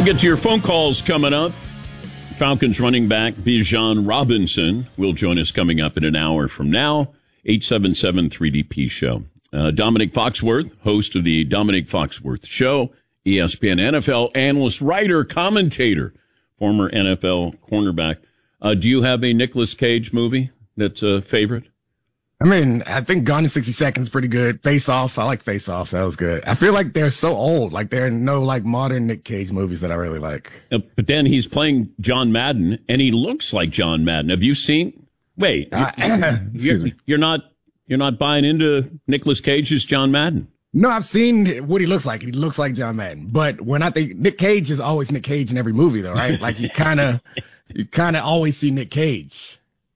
get to your phone calls coming up. Falcons running back Bijan Robinson will join us coming up in an hour from now. 877-3DP Show. Dominic Foxworth, host of the Dominic Foxworth Show, ESPN NFL analyst, writer, commentator, former NFL cornerback. Do you have a Nicolas Cage movie that's a favorite? I mean, I think Gone in 60 Seconds is pretty good. Face Off, I like Face Off. That was good. I feel like they're so old. Like, there are no, like, modern Nick Cage movies that I really like. But then he's playing John Madden, and he looks like John Madden. Have you seen? Wait, you're not buying into Nicolas Cage's John Madden? No, I've seen what he looks like. He looks like John Madden. But when I think Nick Cage is always Nick Cage in every movie, though, right? Like, you kind of always see Nick Cage.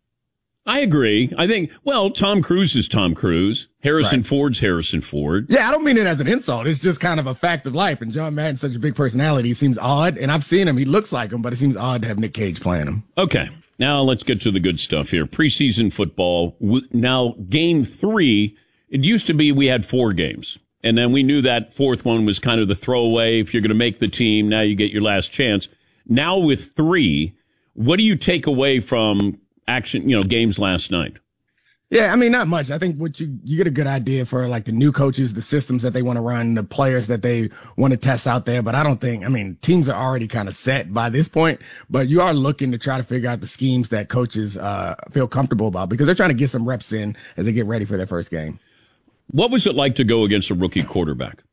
I agree. I think, well, Tom Cruise is Tom Cruise. Harrison Ford's Harrison Ford. Yeah, I don't mean it as an insult. It's just kind of a fact of life. And John Madden's such a big personality. He seems odd. And I've seen him. He looks like him, but it seems odd to have Nick Cage playing him. Okay. Now let's get to the good stuff here. Preseason football. Now, game 3, it used to be we had 4 games. And then we knew that 4th one was kind of the throwaway. If you're going to make the team, now you get your last chance. Now with 3, what do you take away from games last night? Yeah, I mean, not much. I think what you get a good idea for, like, the new coaches, the systems that they want to run, the players that they want to test out there. But I don't think, teams are already kind of set by this point, but you are looking to try to figure out the schemes that coaches feel comfortable about, because they're trying to get some reps in as they get ready for their first game. What was it like to go against a rookie quarterback?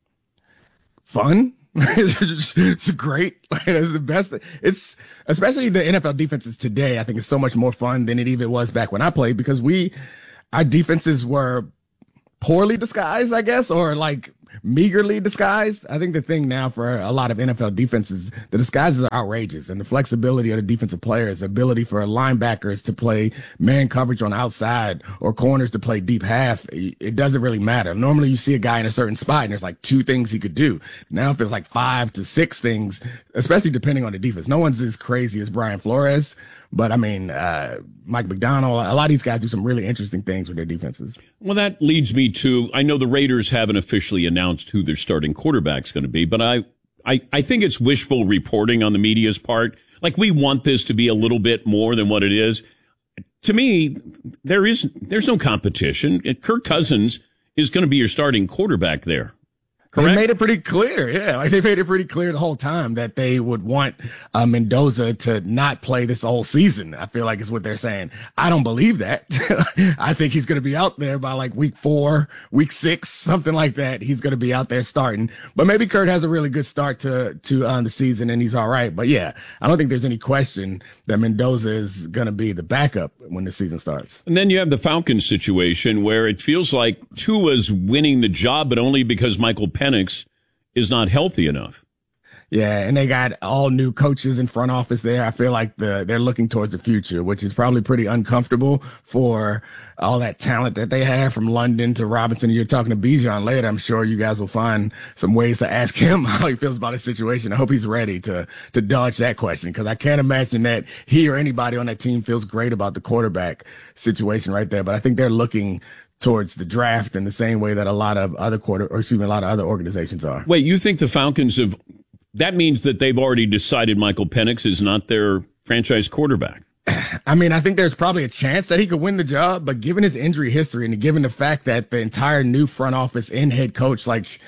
Fun. It's great. It's the best. It's especially the NFL defenses today. I think it's so much more fun than it even was back when I played, because our defenses were poorly disguised, I guess, or like meagerly disguised. I think the thing now for a lot of NFL defenses, the disguises are outrageous, and the flexibility of the defensive players, the ability for linebackers to play man coverage on the outside or corners to play deep half, it doesn't really matter. Normally you see a guy in a certain spot and there's like 2 things he could do. Now if it's like 5 to 6 things, especially depending on the defense. No one's as crazy as Brian Flores, but Mike McDonald, a lot of these guys do some really interesting things with their defenses. Well, that leads me to, I know the Raiders haven't officially announced who their starting quarterback's going to be, but I think it's wishful reporting on the media's part. Like, we want this to be a little bit more than what it is. To me, there's no competition. Kirk Cousins is going to be your starting quarterback there. Correct? They made it pretty clear, yeah. Like, they made it pretty clear the whole time that they would want Mendoza to not play this whole season. I feel like is what they're saying. I don't believe that. I think he's going to be out there by like week 4, week 6, something like that. He's going to be out there starting. But maybe Kurt has a really good start to the season and he's all right. But yeah, I don't think there's any question that Mendoza is going to be the backup when the season starts. And then you have the Falcons situation where it feels like Tua's winning the job, but only because Michael Penix is not healthy enough. Yeah, and they got all new coaches in front office there. I feel like they're looking towards the future, which is probably pretty uncomfortable for all that talent that they have, from London to Robinson. You're talking to Bijan later. I'm sure you guys will find some ways to ask him how he feels about his situation. I hope he's ready to dodge that question, because I can't imagine that he or anybody on that team feels great about the quarterback situation right there. But I think they're looking towards the draft in the same way that a lot of other other organizations are. Wait, you think the Falcons have? That means that they've already decided Michael Penix is not their franchise quarterback. I mean, I think there's probably a chance that he could win the job, but given his injury history and given the fact that the entire new front office and head coach,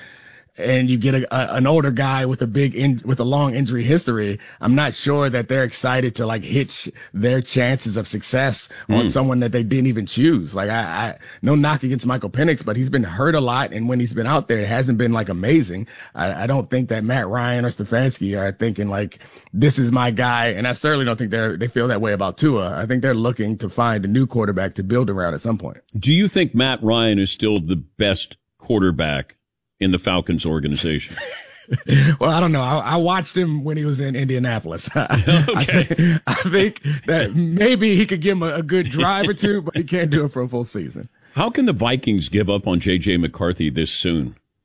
and you get an older guy with with a long injury history, I'm not sure that they're excited to hitch their chances of success on someone that they didn't even choose. I no knock against Michael Penix, but he's been hurt a lot, and when he's been out there, it hasn't been amazing. I don't think that Matt Ryan or Stefanski are thinking this is my guy, and I certainly don't think they feel that way about Tua. I think they're looking to find a new quarterback to build around at some point. Do you think Matt Ryan is still the best quarterback in the Falcons organization? Well, I don't know. I watched him when he was in Indianapolis. Okay. I think that maybe he could give him a good drive or two, but he can't do it for a full season. How can the Vikings give up on J.J. McCarthy this soon?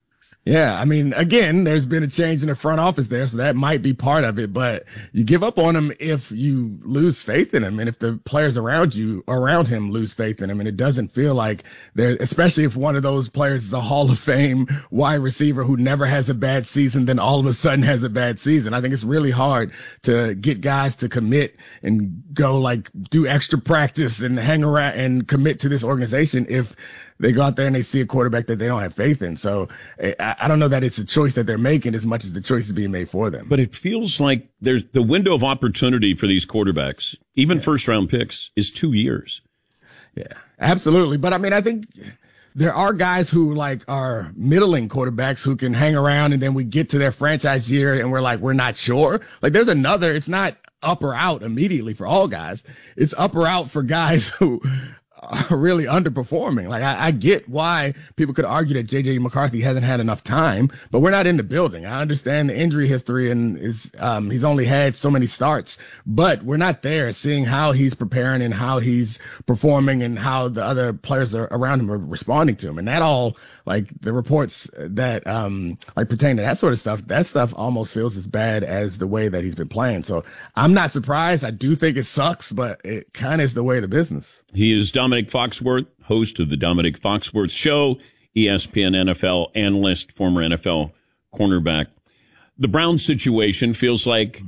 Yeah, I mean, again, there's been a change in the front office there, so that might be part of it, but you give up on him if you lose faith in him and if the players around him lose faith in him. And it doesn't feel like there, especially if one of those players is a Hall of Fame wide receiver who never has a bad season, then all of a sudden has a bad season. I think it's really hard to get guys to commit and go like do extra practice and hang around and commit to this organization if they go out there and they see a quarterback that they don't have faith in. So I don't know that it's a choice that they're making as much as the choice is being made for them. But it feels like there's the window of opportunity for these quarterbacks, even first round picks, is 2 years. Yeah, absolutely. But I mean, I think there are guys who like are middling quarterbacks who can hang around and then we get to their franchise year and we're like, we're not sure. Like there's another, it's not up or out immediately for all guys. It's up or out for guys who are really underperforming. Like I get why people could argue that JJ McCarthy hasn't had enough time, but we're not in the building. I understand the injury history and he's only had so many starts, but we're not there seeing how he's preparing and how he's performing and how the other players around him are responding to him. And that all, like the reports that, like pertain to that sort of stuff, that stuff almost feels as bad as the way that he's been playing. So I'm not surprised. I do think it sucks, but it kind of is the way of the business. He is Dominic Foxworth, host of the Dominic Foxworth Show, ESPN NFL analyst, former NFL cornerback. The Browns situation feels like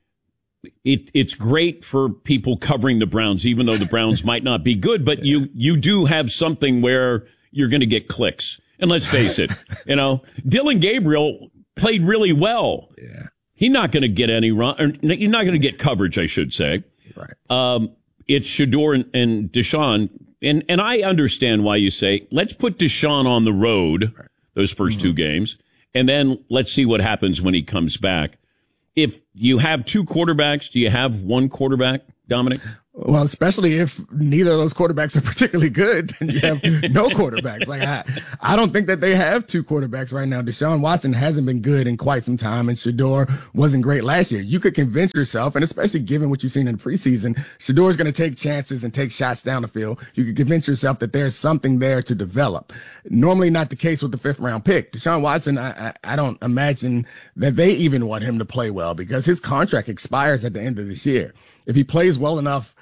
it's great for people covering the Browns, even though the Browns might not be good, but you do have something where you're going to get clicks. And let's face it, Dillon Gabriel played really well. Yeah. He's not going to get any run, or he's not going to get coverage, I should say. Right. It's Shedeur and Deshaun. And I understand why you say, let's put Deshaun on the road, those first two games, and then let's see what happens when he comes back. If you have two quarterbacks, do you have one quarterback, Dominic? Well, especially if neither of those quarterbacks are particularly good, then you have no quarterbacks. Like I don't think that they have two quarterbacks right now. Deshaun Watson hasn't been good in quite some time, and Shedeur wasn't great last year. You could convince yourself, and especially given what you've seen in the preseason, Shedeur's going to take chances and take shots down the field. You could convince yourself that there's something there to develop. Normally not the case with the 5th round pick. Deshaun Watson, I don't imagine that they even want him to play well because his contract expires at the end of this year. If he plays well enough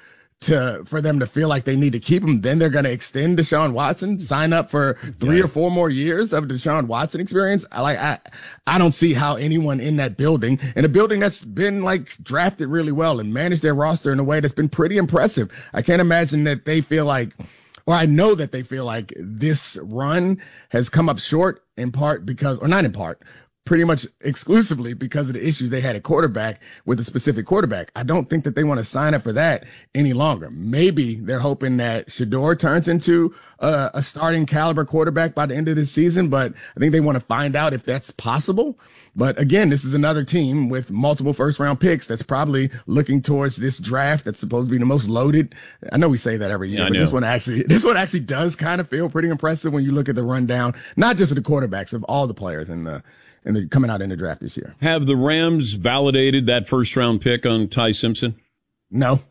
for them to feel like they need to keep him, then they're going to extend Deshaun Watson, sign up for 3 or 4 more years of Deshaun Watson experience. I don't see how anyone in that building, in a building that's been like drafted really well and managed their roster in a way that's been pretty impressive. I can't imagine that they feel like, or I know that they feel like this run has come up short in part because, or not in part, pretty much exclusively because of the issues they had at quarterback with a specific quarterback. I don't think that they want to sign up for that any longer. Maybe they're hoping that Shedeur turns into a starting caliber quarterback by the end of this season, but I think they want to find out if that's possible. But again, this is another team with multiple 1st round picks that's probably looking towards this draft that's supposed to be the most loaded. I know we say that every year, but this one actually does kind of feel pretty impressive when you look at the rundown, not just of the quarterbacks, of all the players in the coming out in the draft this year. Have the Rams validated that 1st round pick on Ty Simpson? No.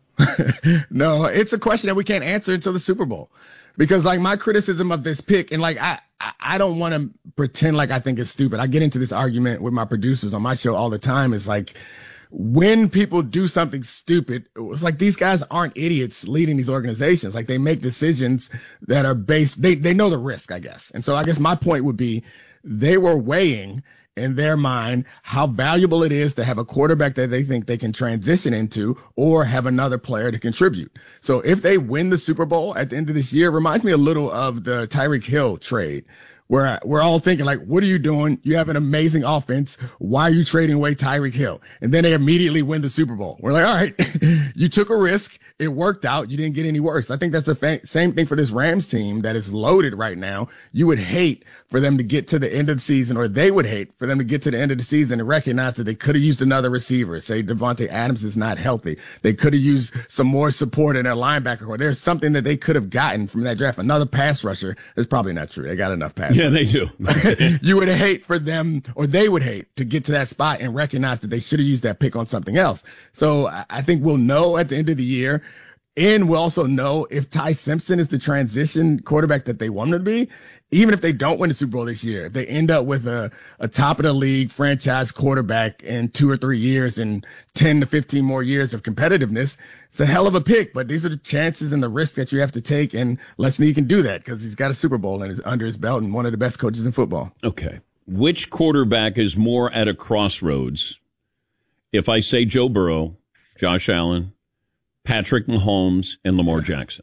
No, it's a question that we can't answer until the Super Bowl. Because like my criticism of this pick, and like I don't want to pretend like I think it's stupid. I get into this argument with my producers on my show all the time. It's like when people do something stupid, it's like these guys aren't idiots leading these organizations. Like they make decisions that are based, they know the risk, I guess. And so I guess my point would be they were weighing in their mind how valuable it is to have a quarterback that they think they can transition into or have another player to contribute. So if they win the Super Bowl at the end of this year, it reminds me a little of the Tyreek Hill trade, where we're all thinking like, what are you doing? You have an amazing offense. Why are you trading away Tyreek Hill? And then they immediately win the Super Bowl. We're like, all right, you took a risk. It worked out. You didn't get any worse. I think that's the same thing for this Rams team that is loaded right now. You would hate for them to get to the end of the season, or they would hate for them to get to the end of the season and recognize that they could have used another receiver. Say Devontae Adams is not healthy. They could have used some more support in their linebacker core. There's something that they could have gotten from that draft. Another pass rusher. That's probably not true. They got enough pass. Yeah, they do. You would hate for them, or they would hate to get to that spot and recognize that they should have used that pick on something else. So I think we'll know at the end of the year And we'll also know if Ty Simpson is the transition quarterback that they want him to be, even if they don't win the Super Bowl this year, if they end up with a top of the league franchise quarterback in 2 or 3 years and 10 to 15 more years of competitiveness, it's a hell of a pick. But these are the chances and the risks that you have to take. And Les Snead can do that because he's got a Super Bowl under his belt and one of the best coaches in football. Okay. Which quarterback is more at a crossroads? If I say Joe Burrow, Josh Allen, Patrick Mahomes, and Lamar Jackson.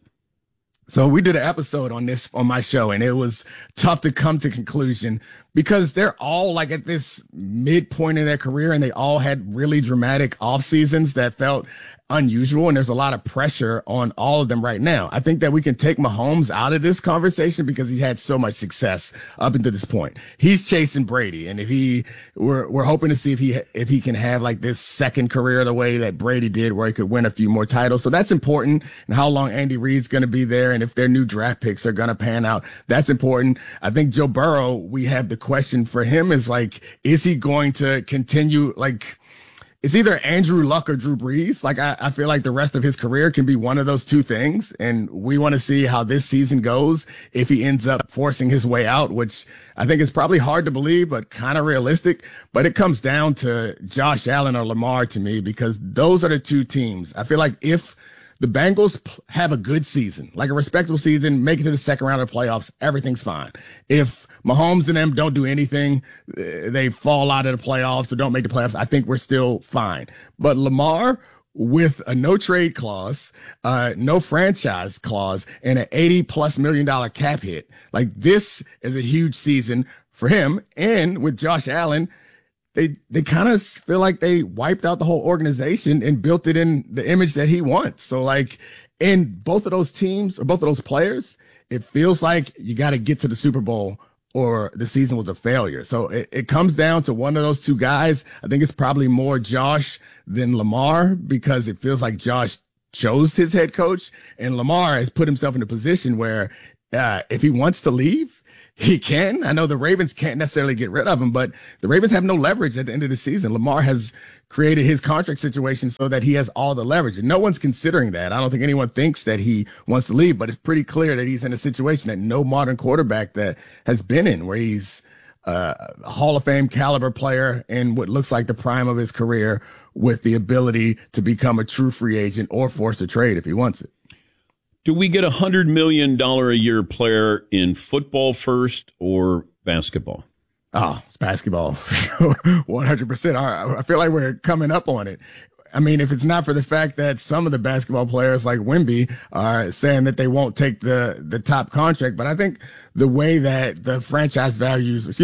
So we did an episode on this on my show, and it was tough to come to conclusion because they're all like at this midpoint in their career, and they all had really dramatic off seasons that felt unusual. And there's a lot of pressure on all of them right now. I think that we can take Mahomes out of this conversation because he had so much success up until this point. He's chasing Brady. And we're hoping to see if he can have like this second career the way that Brady did, where he could win a few more titles. So that's important. And how long Andy Reid's going to be there. And if their new draft picks are going to pan out, that's important. I think Joe Burrow, we have the question for him is like, is he going to continue like, it's either Andrew Luck or Drew Brees. Like, I feel like the rest of his career can be one of those two things. And we want to see how this season goes if he ends up forcing his way out, which I think is probably hard to believe, but kind of realistic. But it comes down to Josh Allen or Lamar to me, because those are the two teams. I feel like if the Bengals have a good season, like a respectable season, make it to the second round of the playoffs, everything's fine. If Mahomes and them don't do anything, they fall out of the playoffs or don't make the playoffs, I think we're still fine. But Lamar, with a no trade clause, no franchise clause, and an $80+ million cap hit, like this is a huge season for him. And with Josh Allen, they kind of feel like they wiped out the whole organization and built it in the image that he wants. So like in both of those teams or both of those players, it feels like you got to get to the Super Bowl or the season was a failure. So it comes down to one of those two guys. I think it's probably more Josh than Lamar because it feels like Josh chose his head coach and Lamar has put himself in a position where if he wants to leave, he can. I know the Ravens can't necessarily get rid of him, but the Ravens have no leverage at the end of the season. Lamar has created his contract situation so that he has all the leverage. And no one's considering that. I don't think anyone thinks that he wants to leave, but it's pretty clear that he's in a situation that no modern quarterback that has been in, where he's a Hall of Fame caliber player in what looks like the prime of his career with the ability to become a true free agent or force a trade if he wants it. Do we get $100 million a year player in football first or basketball? Oh, it's basketball. 100%. I feel like we're coming up on it. I mean, if it's not for the fact that some of the basketball players like Wemby are saying that they won't take the top contract, but I think the way that the franchise values, the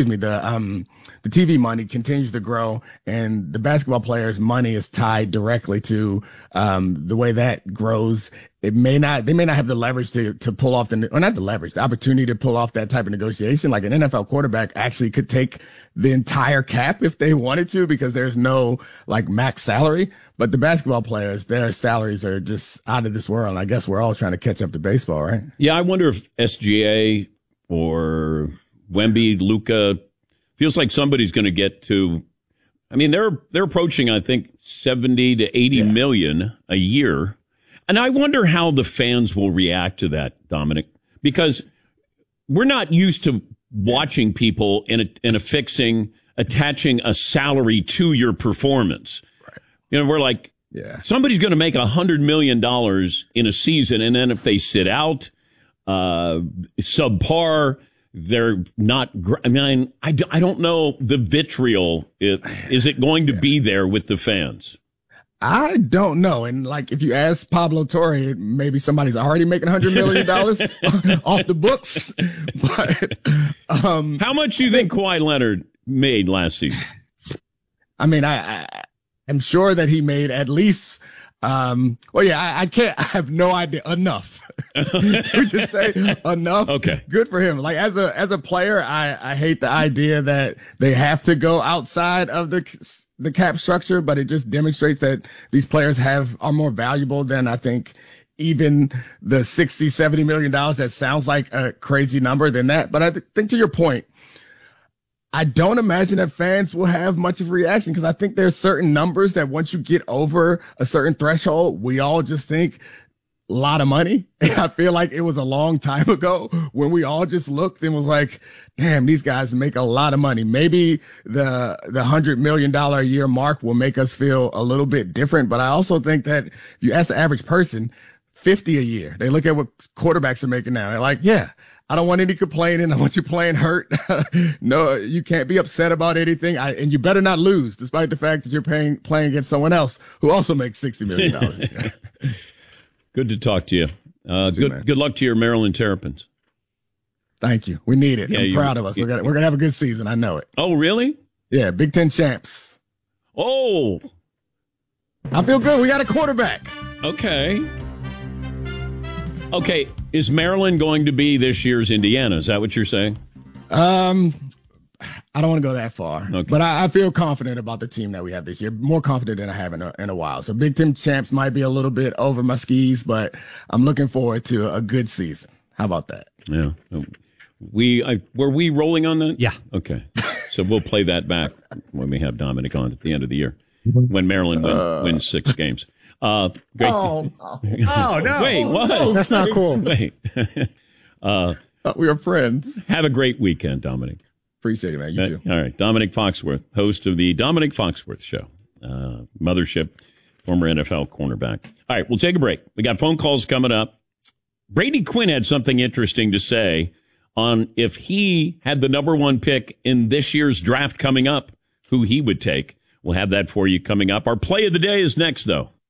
TV money continues to grow and the basketball players' money is tied directly to the way that grows. They may not have the leverage to pull off the opportunity to pull off that type of negotiation. Like an NFL quarterback actually could take the entire cap if they wanted to, because there's no like max salary. But the basketball players, their salaries are just out of this world. I guess we're all trying to catch up to baseball, right? Yeah, I wonder if SGA or Wemby, Luka, feels like somebody's going to get to. I mean, they're approaching, I think, 70 to 80 million a year. And I wonder how the fans will react to that, Dominic, because we're not used to watching people attaching a salary to your performance. Right. You know, we're like, somebody's going to make $100 million in a season, and then if they sit out, subpar, they're not. I mean, I don't know the vitriol. Is it going to be there with the fans? I don't know. And like, if you ask Pablo Torre, maybe somebody's already making $100 million off the books. But, how much do you think Kawhi Leonard made last season? I mean, I'm sure that he made at least, I have no idea. Enough. We just say enough. Okay. Good for him. Like as a player, I hate the idea that they have to go outside of the cap structure, but it just demonstrates that these players are more valuable than I think even the $60-70 million. That sounds like a crazy number than that. But I think to your point, I don't imagine that fans will have much of a reaction, because I think there's certain numbers that once you get over a certain threshold, we all just think lot of money. And I feel like it was a long time ago when we all just looked and was like, damn, these guys make a lot of money. Maybe the $100 million a year mark will make us feel a little bit different. But I also think that if you ask the average person, 50 a year, they look at what quarterbacks are making now. They're like, yeah, I don't want any complaining. I want you playing hurt. No, you can't be upset about anything. And you better not lose, despite the fact that you're playing against someone else who also makes $60 million. Good to talk to you. Good luck to your Maryland Terrapins. Thank you. We need it. Yeah, I'm proud of us. We're gonna have a good season. I know it. Oh, really? Yeah, Big Ten champs. Oh, I feel good. We got a quarterback. Okay. Is Maryland going to be this year's Indiana? Is that what you're saying? I don't want to go that far, but I feel confident about the team that we have this year. More confident than I have in a while. So Big Ten champs might be a little bit over my skis, but I'm looking forward to a good season. How about that? Yeah. Were we rolling on that? Yeah. Okay. So we'll play that back when we have Dominic on at the end of the year, when Maryland wins 6 games. Great. Oh no! Wait, what? No, that's not cool. Wait. We are friends. Have a great weekend, Dominic. Appreciate it, man. You too. All right. Dominic Foxworth, host of the Dominic Foxworth Show, Mothership, former NFL cornerback. All right, we'll take a break. We got phone calls coming up. Brady Quinn had something interesting to say on if he had the number 1 pick in this year's draft coming up, who he would take. We'll have that for you coming up. Our play of the day is next, though.